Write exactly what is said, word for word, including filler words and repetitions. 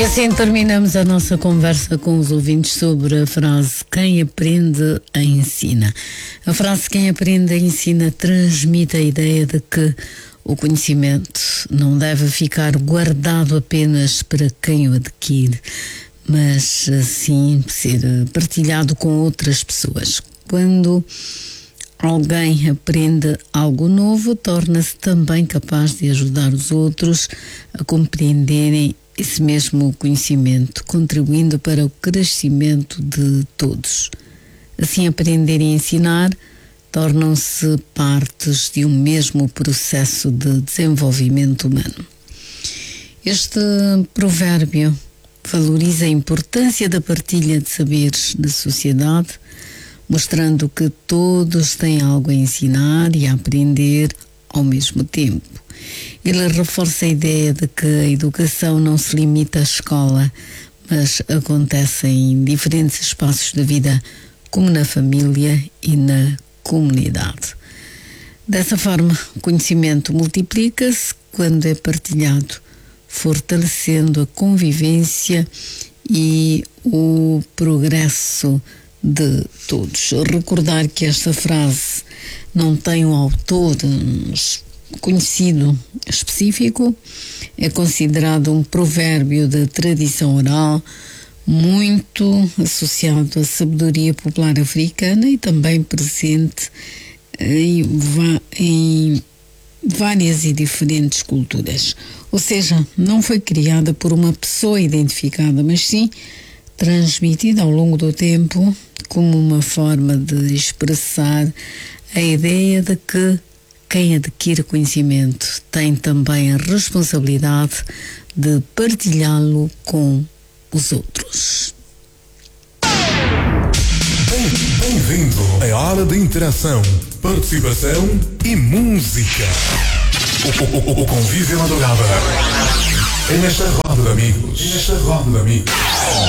E assim terminamos a nossa conversa com os ouvintes sobre a frase "quem aprende, ensina". A frase "quem aprende, ensina" transmite a ideia de que o conhecimento não deve ficar guardado apenas para quem o adquire, mas sim ser partilhado com outras pessoas. Quando alguém aprende algo novo, torna-se também capaz de ajudar os outros a compreenderem esse mesmo conhecimento, contribuindo para o crescimento de todos. Assim, aprender e ensinar tornam-se partes de um mesmo processo de desenvolvimento humano. Este provérbio valoriza a importância da partilha de saberes na sociedade, mostrando que todos têm algo a ensinar e a aprender ao mesmo tempo. Ele reforça a ideia de que a educação não se limita à escola, mas acontece em diferentes espaços da vida, como na família e na comunidade. Dessa forma, o conhecimento multiplica-se quando é partilhado, fortalecendo a convivência e o progresso de todos. Recordar que esta frase não tem um autor conhecido específico, é considerado um provérbio da tradição oral, muito associado à sabedoria popular africana e também presente em, em várias e diferentes culturas. Ou seja, não foi criada por uma pessoa identificada, mas sim transmitida ao longo do tempo como uma forma de expressar a ideia de que quem adquire conhecimento tem também a responsabilidade de partilhá-lo com os outros. Bem-vindo à hora de interação, participação e música. O, o, o, o convívio adorável é nesta roda de amigos. É nesta roda de amigos.